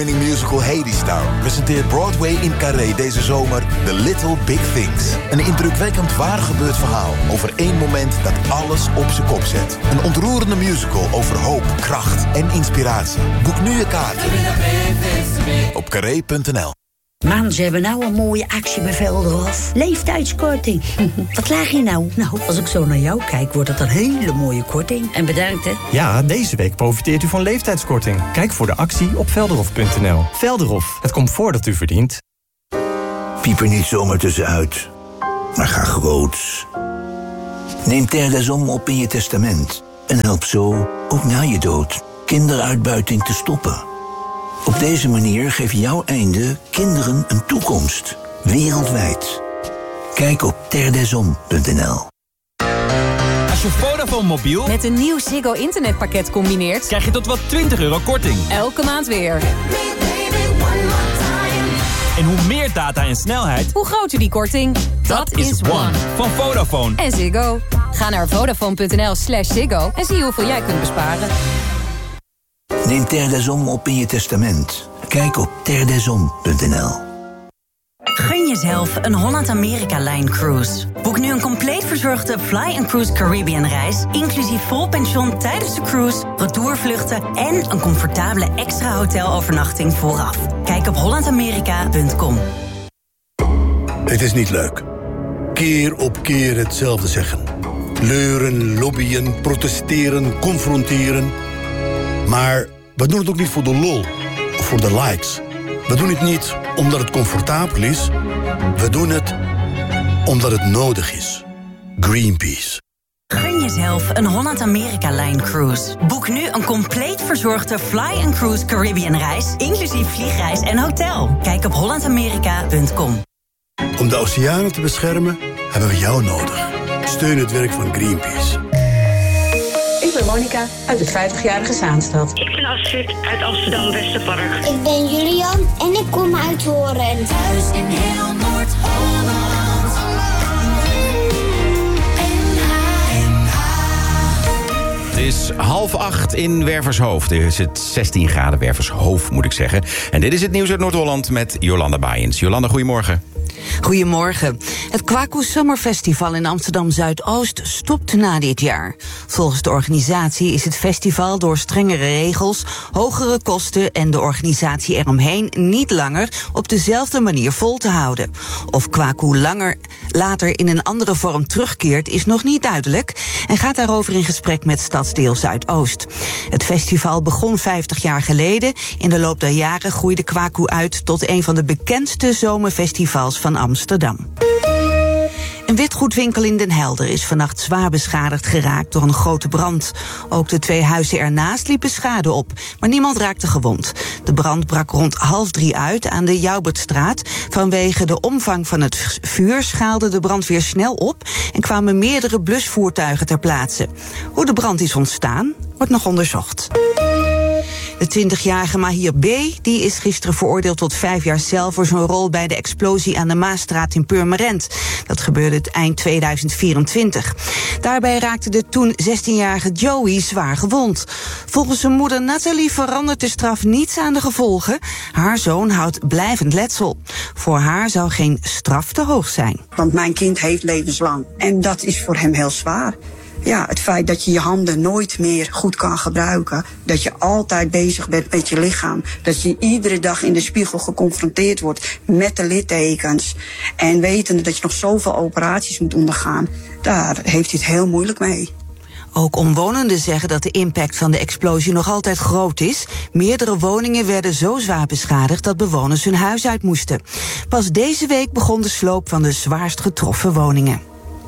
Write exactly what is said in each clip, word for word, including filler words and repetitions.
Musical Hadestown presenteert Broadway in Carré deze zomer The Little Big Things. Een indrukwekkend waargebeurd verhaal over één moment dat alles op zijn kop zet. Een ontroerende musical over hoop, kracht en inspiratie. Boek nu je kaarten op carré punt n l. Man, ze hebben nou een mooie actie bij Velderhof. Leeftijdskorting. Wat laag je nou? Nou, als ik zo naar jou kijk, wordt het een hele mooie korting. En bedankt, hè? Ja, deze week profiteert u van leeftijdskorting. Kijk voor de actie op velderhof punt n l. Velderhof, het comfort dat u verdient. Piep er niet zomaar tussenuit, maar ga groots. Neem Terre des Hommes op in je testament. En help zo, ook na je dood, kinderuitbuiting te stoppen. Op deze manier geeft jouw einde kinderen een toekomst. Wereldwijd. Kijk op terre des hommes punt n l. Als je Vodafone mobiel met een nieuw Ziggo internetpakket combineert, krijg je tot wel twintig euro korting. Elke maand weer. En hoe meer data en snelheid, hoe groter die korting. Dat, Dat is One. Van Vodafone. En Ziggo. Ga naar vodafone punt n l slash Ziggo en zie hoeveel jij kunt besparen. Neem Terre des Hommes op in je testament. Kijk op terre des hommes punt n l. Gun jezelf een Holland-Amerika-Line cruise. Boek nu een compleet verzorgde Fly and Cruise Caribbean reis, inclusief vol pension tijdens de cruise, retourvluchten en een comfortabele extra hotelovernachting vooraf. Kijk op holland amerika punt com. Het is niet leuk. Keer op keer hetzelfde zeggen. Leuren, lobbyen, protesteren, confronteren. Maar we doen het ook niet voor de lol of voor de likes. We doen het niet omdat het comfortabel is. We doen het omdat het nodig is. Greenpeace. Gun jezelf een Holland-Amerika-Line cruise. Boek nu een compleet verzorgde Fly and Cruise Caribbean reis, inclusief vliegreis en hotel. Kijk op holland amerika punt com. Om de oceanen te beschermen hebben we jou nodig. Steun het werk van Greenpeace. Ik ben Monica uit het vijftigjarige Zaanstad. Ik ben Astrid uit Amsterdam-Westerpark. Ik ben Julian en ik kom uit Horen. Thuis in heel Noord-Holland. Het is half acht in Wervershoofd. Er is het zestien graden Wervershoofd, moet ik zeggen. En dit is het nieuws uit Noord-Holland met Jolanda Baaiens. Jolanda, goedemorgen. Goedemorgen. Het Kwaku Summer Festival in Amsterdam-Zuidoost stopt na dit jaar. Volgens de organisatie is het festival door strengere regels, hogere kosten en de organisatie eromheen niet langer op dezelfde manier vol te houden. Of Kwaku langer later in een andere vorm terugkeert is nog niet duidelijk en gaat daarover in gesprek met Stadsdeel Zuidoost. Het festival begon vijftig jaar geleden. In de loop der jaren groeide Kwaku uit tot een van de bekendste zomerfestivals van Amsterdam. Een witgoedwinkel in Den Helder is vannacht zwaar beschadigd geraakt door een grote brand. Ook de twee huizen ernaast liepen schade op, maar niemand raakte gewond. De brand brak rond half drie uit aan de Joubertstraat. Vanwege de omvang van het vuur schaalde de brandweer snel op en kwamen meerdere blusvoertuigen ter plaatse. Hoe de brand is ontstaan, wordt nog onderzocht. De twintigjarige Mahir B. die is gisteren veroordeeld tot vijf jaar cel voor zijn rol bij de explosie aan de Maasstraat in Purmerend. Dat gebeurde het eind tweeduizend vierentwintig. Daarbij raakte de toen zestienjarige Joey zwaar gewond. Volgens zijn moeder Nathalie verandert de straf niets aan de gevolgen. Haar zoon houdt blijvend letsel. Voor haar zou geen straf te hoog zijn. Want mijn kind heeft levenslang en dat is voor hem heel zwaar. Ja, het feit dat je je handen nooit meer goed kan gebruiken. Dat je altijd bezig bent met je lichaam. Dat je iedere dag in de spiegel geconfronteerd wordt met de littekens. En wetende dat je nog zoveel operaties moet ondergaan. Daar heeft hij het heel moeilijk mee. Ook omwonenden zeggen dat de impact van de explosie nog altijd groot is. Meerdere woningen werden zo zwaar beschadigd dat bewoners hun huis uit moesten. Pas deze week begon de sloop van de zwaarst getroffen woningen.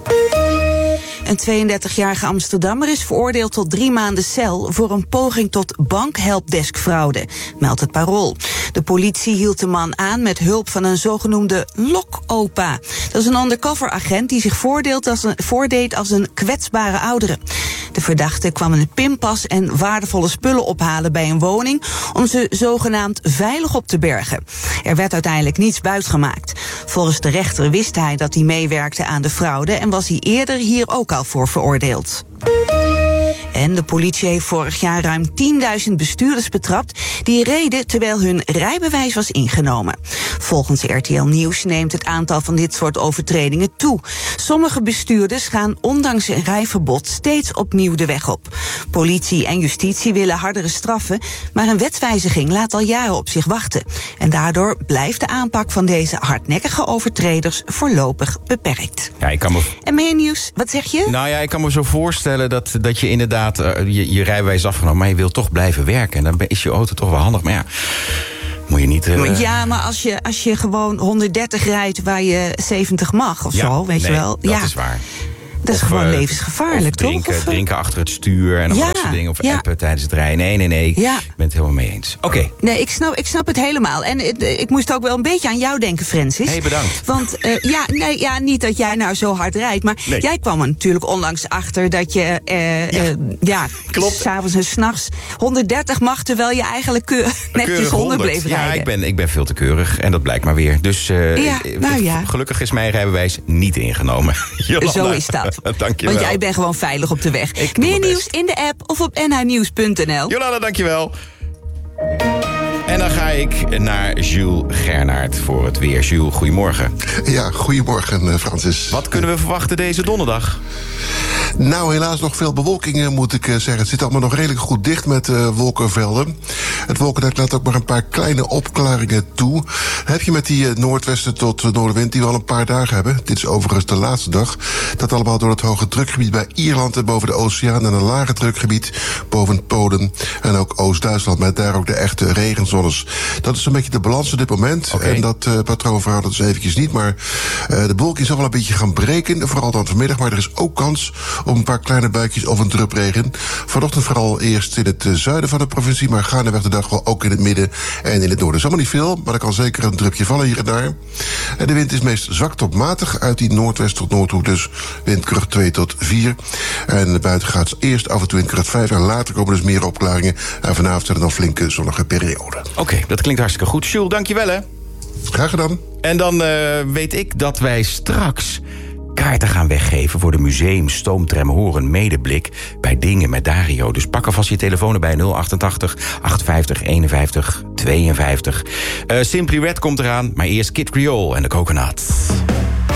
Een tweeëndertigjarige Amsterdammer is veroordeeld tot drie maanden cel voor een poging tot bankhelpdeskfraude, meldt het Parool. De politie hield de man aan met hulp van een zogenoemde lokopa. Dat is een undercover agent die zich voordeed als een, voordeed als een kwetsbare oudere. De verdachte kwam een pinpas en waardevolle spullen ophalen bij een woning om ze zogenaamd veilig op te bergen. Er werd uiteindelijk niets buitgemaakt. Volgens de rechter wist hij dat hij meewerkte aan de fraude en was hij eerder hier ook al voor veroordeeld. En de politie heeft vorig jaar ruim tienduizend bestuurders betrapt die reden terwijl hun rijbewijs was ingenomen. Volgens R T L Nieuws neemt het aantal van dit soort overtredingen toe. Sommige bestuurders gaan ondanks een rijverbod steeds opnieuw de weg op. Politie en justitie willen hardere straffen, maar een wetswijziging laat al jaren op zich wachten. En daardoor blijft de aanpak van deze hardnekkige overtreders voorlopig beperkt. Ja, ik kan me... En meer nieuws, wat zeg je? Nou ja, ik kan me zo voorstellen dat, dat je inderdaad uh, je, je rijbewijs afgenomen, maar je wilt toch blijven werken. En dan is je auto toch wel handig. Maar ja, moet je niet... Uh... Ja, maar als je, als je gewoon honderddertig rijdt waar je zeventig mag of ja, zo, weet nee, je wel. dat ja. is waar. Dat is of, gewoon uh, levensgevaarlijk, of drinken, toch? Of, drinken achter het stuur en ja, dat soort dingen. Of ja. appen tijdens het rijden. Nee, nee, nee. Ja. Ik ben het helemaal mee eens. Oké. Okay. Nee, ik snap, ik snap het helemaal. En het, ik moest ook wel een beetje aan jou denken, Francis. Hé, hey, bedankt. Want uh, ja, nee, ja, niet dat jij nou zo hard rijdt. Maar nee. Jij kwam er natuurlijk onlangs achter dat je uh, ja, uh, ja s'avonds en s'nachts honderddertig mag, terwijl je eigenlijk keur, netjes honderd bleef rijden. Ja, ik ben, ik ben veel te keurig. En dat blijkt maar weer. Dus uh, ja, nou ja. gelukkig is mijn rijbewijs niet ingenomen. Zo is dat. Dank je wel. Want jij bent gewoon veilig op de weg. Ik Meer nieuws in de app of op n h nieuws punt n l. Jolanda, dankjewel. En dan ga ik naar Jules Gernaert voor het weer. Jules, goedemorgen. Ja, goedemorgen, Francis. Wat kunnen we verwachten deze donderdag? Nou, helaas nog veel bewolking, moet ik zeggen. Het zit allemaal nog redelijk goed dicht met uh, wolkenvelden. Het wolkennet laat ook maar een paar kleine opklaringen toe. Heb je met die uh, noordwesten tot uh, noordenwind die we al een paar dagen hebben. Dit is overigens de laatste dag. Dat allemaal door het hoge drukgebied bij Ierland en boven de oceaan. En een lage drukgebied boven Polen en ook Oost-Duitsland. Met daar ook de echte regenzones. Dat is een beetje de balans op dit moment. Okay. En dat uh, patroon verandert dus eventjes niet. Maar uh, de bewolking zal wel een beetje gaan breken. Vooral dan vanmiddag. Maar er is ook kans op een paar kleine buikjes of een drupregen. Vanochtend vooral eerst in het zuiden van de provincie, maar gaandeweg de dag wel ook in het midden en in het noorden. Dat is allemaal niet veel, maar er kan zeker een drupje vallen hier en daar. En de wind is meest zwak tot matig uit die noordwest tot noordhoek, dus windkracht twee tot vier. En buiten gaat eerst af en toe windkracht vijf en later komen dus meer opklaringen. En vanavond zijn er nog flinke zonnige perioden. Oké, okay, dat klinkt hartstikke goed. Jules, dankjewel hè. Graag gedaan. En dan uh, weet ik dat wij straks kaarten gaan weggeven voor de museum Stoomtram Horen Medeblik bij Dingen met Dario. Dus pak alvast je telefoon erbij nul achtentachtig achtenvijftig eenenvijftig tweeënvijftig. Uh, Simply Red komt eraan, maar eerst Kid Creole en de Coconut.